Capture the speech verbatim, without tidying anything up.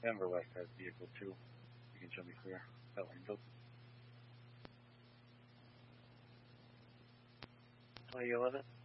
Denver West has vehicle two. You can show me clear. That window. twenty eleven.